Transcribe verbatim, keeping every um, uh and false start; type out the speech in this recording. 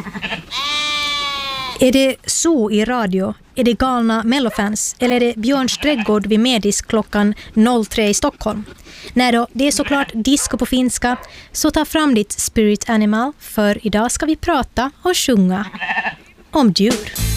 Är det så i radio? Är det galna mellofans? Eller är det Björns trädgård vid Medis klockan tre i Stockholm? Nej då, det är såklart disco på finska. Så ta fram ditt spirit animal, för idag ska vi prata och sjunga om djur.